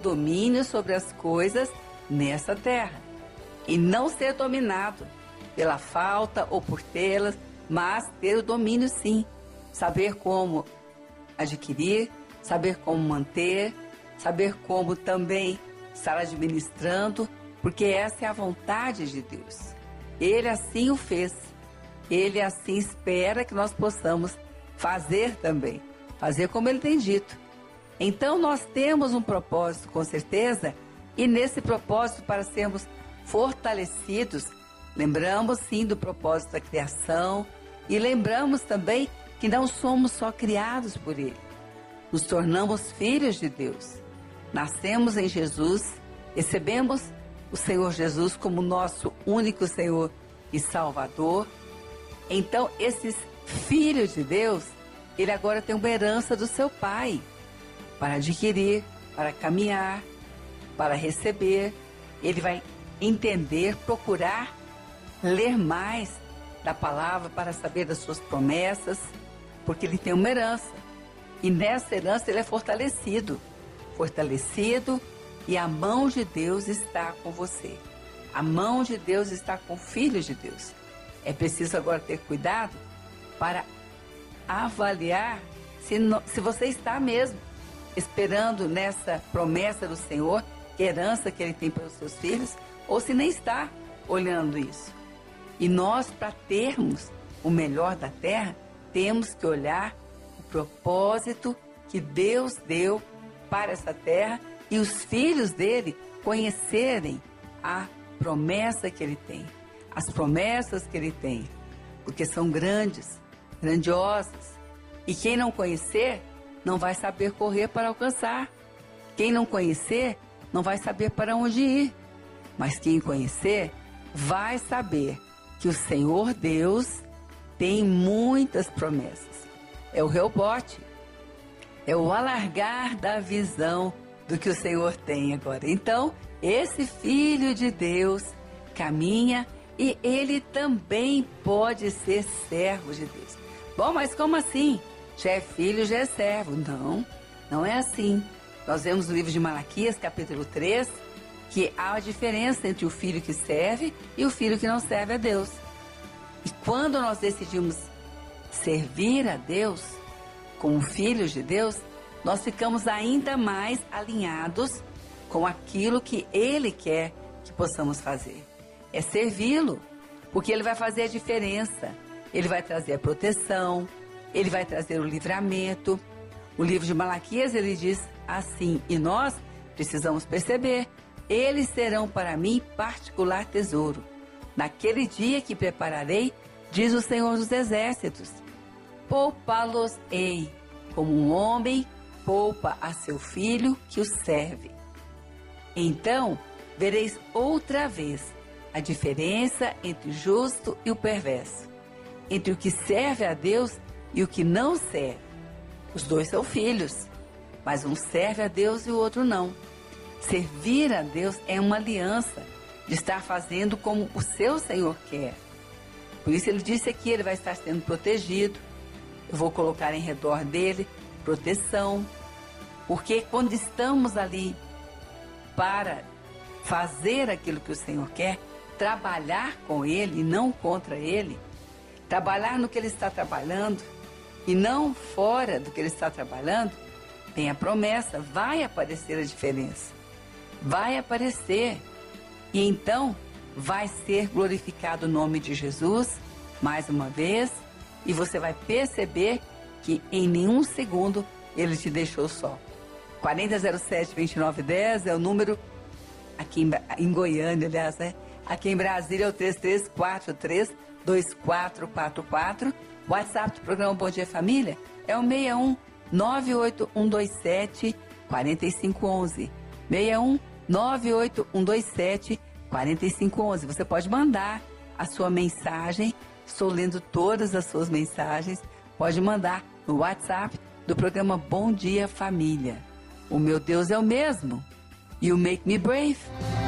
domínio sobre as coisas nessa terra. E não ser dominado pela falta ou por tê-las, mas ter o domínio sim. Saber como adquirir, saber como manter, saber como também estar administrando, porque essa é a vontade de Deus. Ele assim o fez. Ele assim espera que nós possamos fazer também. Fazer como ele tem dito. Então nós temos um propósito com certeza, e nesse propósito, para sermos fortalecidos, lembramos sim do propósito da criação, e lembramos também que não somos só criados por Ele. Nos tornamos filhos de Deus. Nascemos em Jesus, recebemos o Senhor Jesus como nosso único Senhor e Salvador. Então, esses filhos de Deus, ele agora tem uma herança do seu Pai para adquirir, para caminhar, para receber. Ele vai entender, procurar ler mais da palavra para saber das suas promessas, porque ele tem uma herança. E nessa herança ele é fortalecido, e a mão de Deus está com você. A mão de Deus está com filhos de Deus. É preciso agora ter cuidado para avaliar se você está mesmo esperando nessa promessa do Senhor, que herança que Ele tem para os seus filhos, ou se nem está olhando isso. E nós, para termos o melhor da terra, temos que olhar o propósito que Deus deu para essa terra e os filhos dele conhecerem a promessa que Ele tem, as promessas que Ele tem, porque são grandes, grandiosas. E quem não conhecer, não vai saber correr para alcançar. Quem não conhecer, não vai saber para onde ir. Mas quem conhecer, vai saber que o Senhor Deus tem muitas promessas. É o rebote, é o alargar da visão do que o Senhor tem agora. Então, esse filho de Deus caminha e ele também pode ser servo de Deus. Bom, mas como assim? Já é filho, já é servo. Não, não é assim. Nós vemos no livro de Malaquias, capítulo 3, que há a diferença entre o filho que serve e o filho que não serve a Deus. E quando nós decidimos servir a Deus, como filhos de Deus, nós ficamos ainda mais alinhados com aquilo que Ele quer que possamos fazer. É servi-lo, porque Ele vai fazer a diferença. Ele vai trazer a proteção, Ele vai trazer o livramento. O livro de Malaquias, ele diz assim, e nós precisamos perceber: eles serão para mim particular tesouro. Naquele dia que prepararei, diz o Senhor dos Exércitos, poupá-los-ei, como um homem poupa a seu filho que o serve. Então, vereis outra vez a diferença entre o justo e o perverso, entre o que serve a Deus e o que não serve. Os dois são filhos, mas um serve a Deus e o outro não. Servir a Deus é uma aliança de estar fazendo como o seu Senhor quer. Por isso ele disse aqui, ele vai estar sendo protegido. Eu vou colocar em redor dele proteção. Porque quando estamos ali para fazer aquilo que o Senhor quer, trabalhar com Ele e não contra Ele, trabalhar no que Ele está trabalhando e não fora do que Ele está trabalhando, tem a promessa, vai aparecer a diferença. Vai aparecer. E então vai ser glorificado o nome de Jesus mais uma vez, e você vai perceber que em nenhum segundo Ele te deixou só. 4007-2910 é o número aqui em Goiânia, aliás, né? Aqui em Brasília é o 3343-2444. WhatsApp do programa Bom Dia Família é o 61-98127-4511. 61-98127-4511. Você pode mandar a sua mensagem. Estou lendo todas as suas mensagens. Pode mandar no WhatsApp do programa Bom Dia Família. O meu Deus é o mesmo. You make me brave.